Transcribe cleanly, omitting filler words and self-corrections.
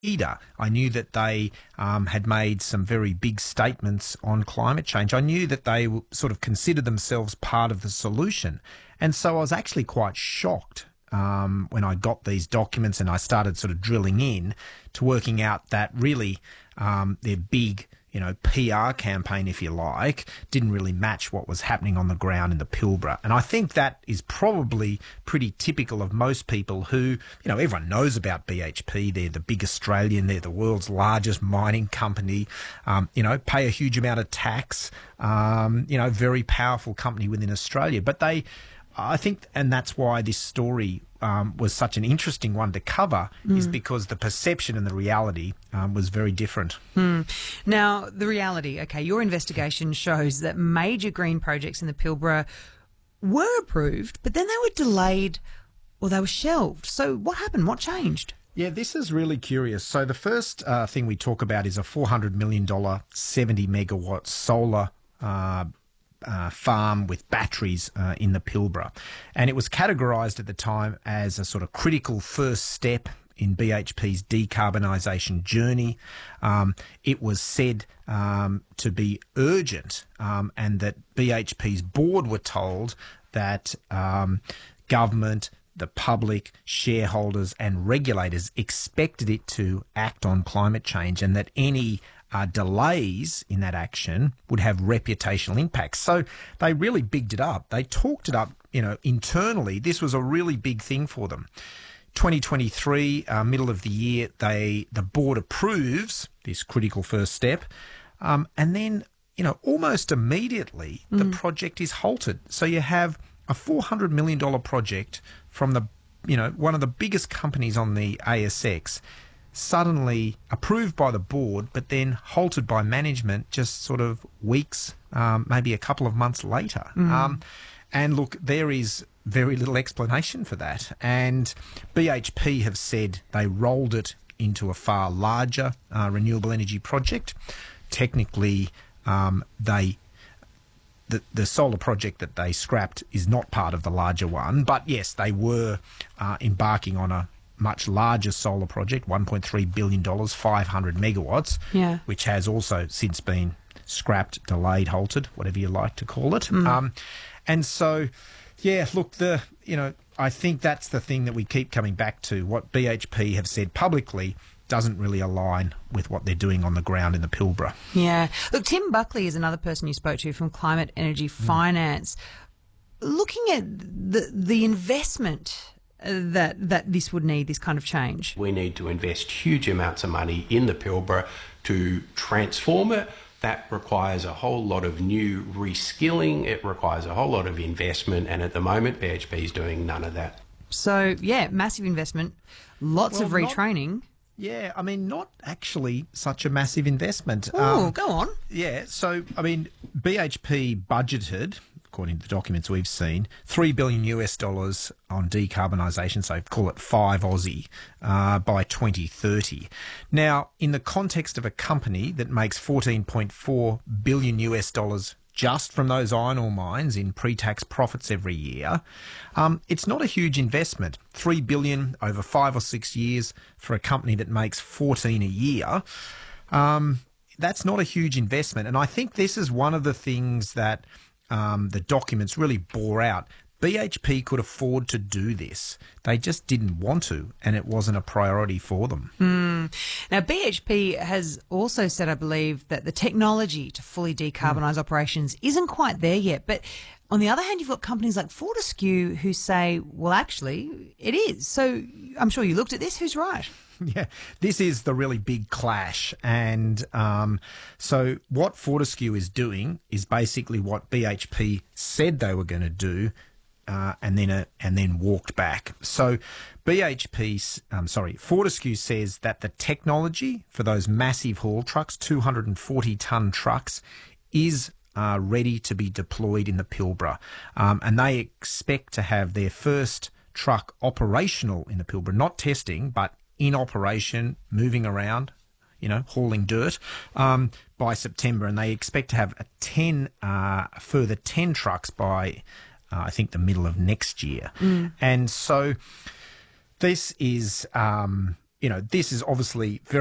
leader. I knew that they had made some very big statements on climate change. I knew that they sort of considered themselves part of the solution. And so I was actually quite shocked when I got these documents and I started sort of drilling in to working out that really their big, PR campaign, if you like, didn't really match what was happening on the ground in the Pilbara. And I think that is probably pretty typical of most people who, everyone knows about BHP. They're the big Australian, they're the world's largest mining company, pay a huge amount of tax, very powerful company within Australia. But I think, and that's why this story was such an interesting one to cover, is because the perception and the reality was very different. Now, the reality, your investigation shows that major green projects in the Pilbara were approved, but then they were delayed or they were shelved. So what happened? What changed? Yeah, this is really curious. So the first thing we talk about is a $400 million, 70 megawatt solar farm with batteries in the Pilbara. And it was categorised at the time as a sort of critical first step in BHP's decarbonisation journey. It was said to be urgent, and that BHP's board were told that government, the public, shareholders and regulators expected it to act on climate change, and that any delays in that action would have reputational impacts. So they really bigged it up. They talked it up, internally. This was a really big thing for them. 2023, middle of the year, the board approves this critical first step, and then, almost immediately the project is halted. So you have a $400 million project from one of the biggest companies on the ASX, suddenly approved by the board, but then halted by management just sort of weeks, maybe a couple of months later. And look, there is very little explanation for that. And BHP have said they rolled it into a far larger renewable energy project. Technically, the solar project that they scrapped is not part of the larger one. But yes, they were embarking on a much larger solar project, $1.3 billion, 500 megawatts, which has also since been scrapped, delayed, halted, whatever you like to call it. And so, look, I think that's the thing that we keep coming back to. What BHP have said publicly doesn't really align with what they're doing on the ground in the Pilbara. Yeah. Look, Tim Buckley is another person you spoke to from Climate Energy Finance. Looking at the investment that this would need, this kind of change. We need to invest huge amounts of money in the Pilbara to transform it. That requires a whole lot of new reskilling. It requires a whole lot of investment. And at the moment, BHP is doing none of that. So, massive investment, lots of retraining. Not actually such a massive investment. Oh, go on. Yeah, so, BHP budgeted, according to the documents we've seen, $3 billion on decarbonisation, so call it 5 Aussie, by 2030. Now, in the context of a company that makes $14.4 billion just from those iron ore mines in pre-tax profits every year, it's not a huge investment. $3 billion over 5 or 6 years for a company that makes 14 a year. That's not a huge investment. And I think this is one of the things that the documents really bore out. BHP could afford to do this. They just didn't want to, and it wasn't a priority for them. Now, BHP has also said, I believe, that the technology to fully decarbonise operations isn't quite there yet. But on the other hand, you've got companies like Fortescue who say, well, actually, it is. So I'm sure you looked at this. Who's right? Yeah, this is the really big clash. And so what Fortescue is doing is basically what BHP said they were going to do, and then walked back. So Fortescue says that the technology for those massive haul trucks, 240-tonne trucks, is ready to be deployed in the Pilbara. And they expect to have their first truck operational in the Pilbara, not testing, but in operation, moving around, hauling dirt, by September. And they expect to have further 10 trucks by, I think, the middle of next year. And so this is, this is obviously very